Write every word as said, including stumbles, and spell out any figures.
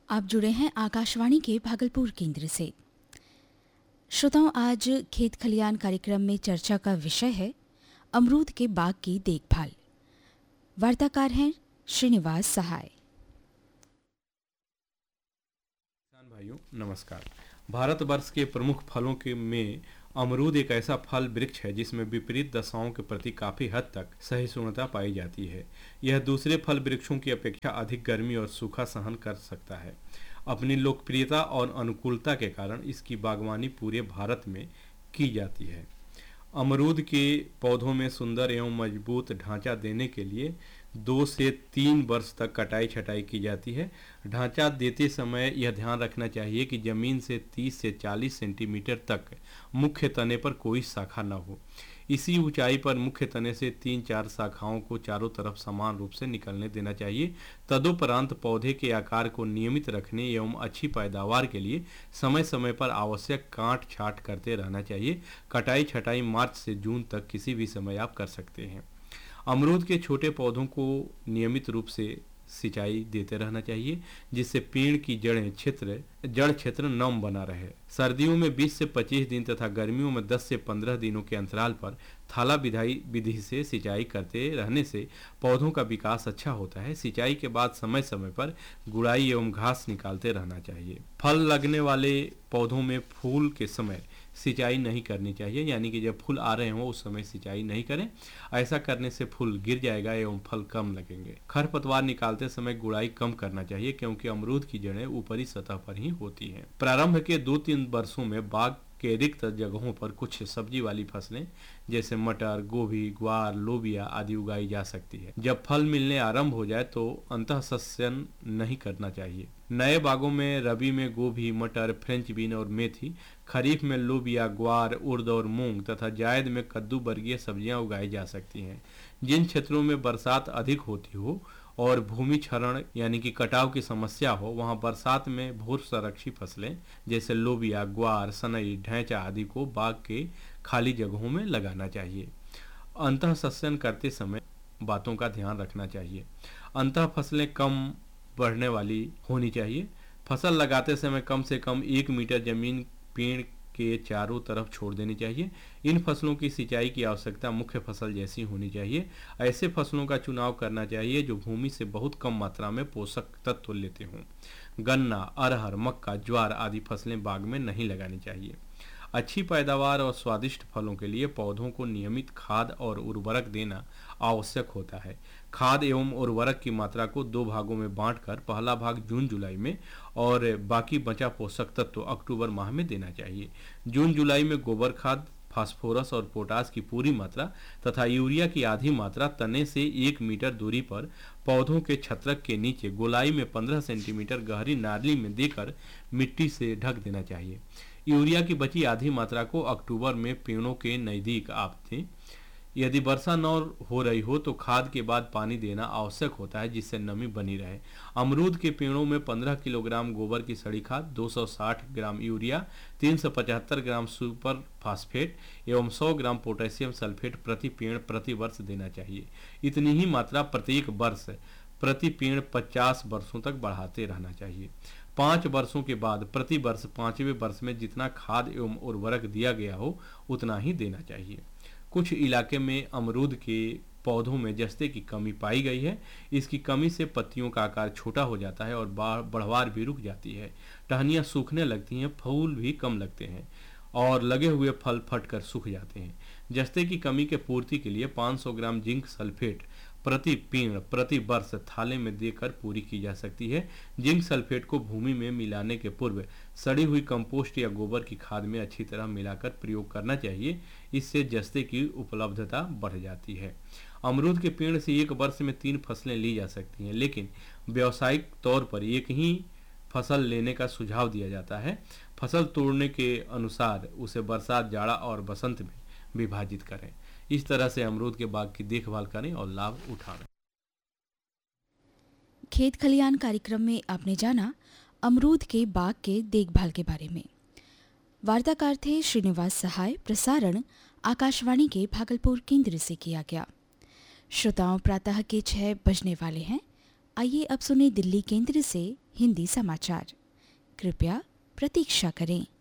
आप जुड़े हैं आकाशवाणी के भागलपुर केंद्र से। श्रोताओं, आज खेत खलियान कार्यक्रम में चर्चा का विषय है अमरूद के बाग की देखभाल। वार्ताकार हैं श्रीनिवास सहाय। किसान भाइयों नमस्कार। भारतवर्ष के प्रमुख फलों के में अमरूद एक ऐसा फल वृक्ष है जिसमें विपरीत दशाओं के प्रति काफी हद तक सहिष्णुता पाई जाती है। यह दूसरे फल वृक्षों की अपेक्षा अधिक गर्मी और सूखा सहन कर सकता है। अपनी लोकप्रियता और अनुकूलता के कारण इसकी बागवानी पूरे भारत में की जाती है। अमरूद के पौधों में सुंदर एवं मजबूत ढांचा देने के लिए दो से तीन वर्ष तक कटाई छटाई की जाती है। ढांचा देते समय यह ध्यान रखना चाहिए कि जमीन से तीस से चालीस सेंटीमीटर तक मुख्य तने पर कोई शाखा न हो। इसी ऊंचाई पर मुख्य तने से तीन चार शाखाओं को चारों तरफ समान रूप से निकलने देना चाहिए। तदुपरांत पौधे के आकार को नियमित रखने एवं अच्छी पैदावार के लिए समय समय पर आवश्यक काट छांट करते रहना चाहिए। कटाई छटाई मार्च से जून तक किसी भी समय आप कर सकते हैं। अमरूद के छोटे पौधों को नियमित रूप से सिंचाई देते रहना चाहिए, जिससे पेड़ की जड़ें क्षेत्र जड़ क्षेत्र नम बना रहे। सर्दियों में बीस से पच्चीस दिन तथा गर्मियों में दस से पंद्रह दिनों के अंतराल पर थाला विधाई विधि से सिंचाई करते रहने से पौधों का विकास अच्छा होता है। सिंचाई के बाद समय समय पर गुड़ाई एवं घास निकालते रहना चाहिए। फल लगने वाले पौधों में फूल के समय सिंचाई नहीं करनी चाहिए, यानी कि जब फूल आ रहे हों उस समय सिंचाई नहीं करें। ऐसा करने से फूल गिर जाएगा एवं फल कम लगेंगे। खरपतवार निकालते समय गुड़ाई कम करना चाहिए, क्योंकि अमरूद की जड़ें ऊपरी सतह पर ही होती हैं। प्रारंभ के दो तीन वर्षों में बाग के रिक्त जगहों पर कुछ सब्जी वाली फसलें जैसे मटर, गोभी, ग्वार, लोबिया आदि उगाई जा सकती है। जब फल मिलने आरंभ हो जाए तो अंतःसस्यन नहीं करना चाहिए। नए बागों में रबी में गोभी, मटर, फ्रेंच बीन और मेथी, खरीफ में लोबिया, ग्वार, उड़द और मूंग तथा जायद में कद्दू वर्गीय सब्जियां उगाई जा सकती हैं। जिन क्षेत्रों में बरसात अधिक होती हो और भूमि क्षरण यानी कि कटाव की समस्या हो, वहां बरसात में भूर संरक्षी फसलें जैसे लोबिया, ग्वार, सनई, ढैंचा आदि को बाग के खाली जगहों में लगाना चाहिए। अंतः सस्यन करते समय बातों का ध्यान रखना चाहिए। अंतः फसलें कम बढ़ने वाली होनी चाहिए। फसल लगाते समय कम से कम एक मीटर जमीन पेड़ के चारों तरफ छोड़ देनी चाहिए। इन फसलों की सिंचाई की आवश्यकता मुख्य फसल जैसी होनी चाहिए। ऐसे फसलों का चुनाव करना चाहिए जो भूमि से बहुत कम मात्रा में पोषक तत्व लेते हों। गन्ना, अरहर, मक्का, ज्वार आदि फसलें बाग में नहीं लगानी चाहिए। अच्छी पैदावार और स्वादिष्ट फलों के लिए पौधों को नियमित खाद और उर्वरक देना आवश्यक होता है। खाद एवं उर्वरक की मात्रा को दो भागों में बांटकर पहला भाग जून जुलाई में और बाकी बचा पोषक तत्व अक्टूबर माह में देना चाहिए। जून जुलाई में गोबर खाद, फास्फोरस और पोटास की पूरी मात्रा तथा यूरिया की आधी मात्रा तने से एक मीटर दूरी पर पौधों के छत्रक के नीचे गोलाई में पंद्रह सेंटीमीटर गहरी नाली में देकर मिट्टी से ढक देना चाहिए। यूरिया की बची आधी मात्रा को अक्टूबर में पेड़ों के नजदीक आप दें। यदि वर्षा न हो रही हो तो खाद के बाद पानी देना आवश्यक होता है, जिससे नमी बनी रहे। अमरूद के पेड़ों में पंद्रह किलोग्राम गोबर की सड़ी खाद, दो सौ साठ ग्राम यूरिया, तीन सौ पचहत्तर ग्राम सुपर फास्फेट एवं सौ ग्राम पोटेशियम सल्फेट प्रति पेड़ प्रति वर्ष देना चाहिए। इतनी ही मात्रा प्रत्येक वर्ष प्रति पेड़ पचास वर्षों तक बढ़ाते रहना चाहिए। पाँच वर्षों के बाद प्रति वर्ष पांचवें वर्ष में जितना खाद एवं उर्वरक दिया गया हो उतना ही देना चाहिए। कुछ इलाके में अमरूद के पौधों में जस्ते की कमी पाई गई है। इसकी कमी से पत्तियों का आकार छोटा हो जाता है और बढ़वार भी रुक जाती है। टहनियाँ सूखने लगती हैं, फूल भी कम लगते हैं और लगे हुए फल फटकर सूख जाते हैं। जस्ते की कमी के पूर्ति के लिए पाँच सौ ग्राम जिंक सल्फेट प्रति पेड़ प्रति वर्ष थाले में देकर पूरी की जा सकती है। जिंक सल्फेट को भूमि में मिलाने के पूर्व सड़ी हुई कंपोस्ट या गोबर की खाद में अच्छी तरह मिलाकर प्रयोग करना चाहिए। इससे जस्ते की उपलब्धता बढ़ जाती है। अमरूद के पेड़ से एक वर्ष में तीन फसलें ली जा सकती हैं, लेकिन व्यावसायिक तौर पर एक ही फसल लेने का सुझाव दिया जाता है। फसल तोड़ने के अनुसार उसे बरसात, जाड़ा और बसंत में विभाजित करें। इस तरह से अमरूद के बाग की देखभाल करें और लाभ उठाएं। खेत खलियान कार्यक्रम में आपने जाना अमरूद के बाग के देखभाल के बारे में। वार्ताकार थे श्रीनिवास सहाय। प्रसारण आकाशवाणी के भागलपुर केंद्र से किया गया। श्रोताओं, प्रातः के छह बजने वाले हैं। आइए अब सुने दिल्ली केंद्र से हिंदी समाचार। कृपया प्रतीक्षा करें।